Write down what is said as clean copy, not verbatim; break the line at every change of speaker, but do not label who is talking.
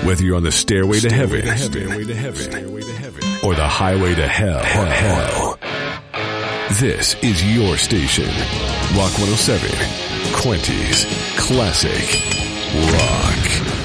Whether you're on the stairway to heaven or the highway to hell, this is your station. Rock 107, Quenty's Classic Rock.